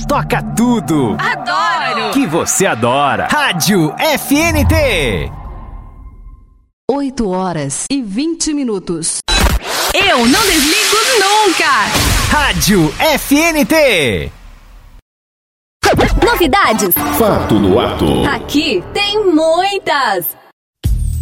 toca tudo. Adoro! Que você adora. Rádio FNT. 8h20. Eu não desligo nunca! Rádio FNT. Novidades. Fato no ato. Aqui tem muitas.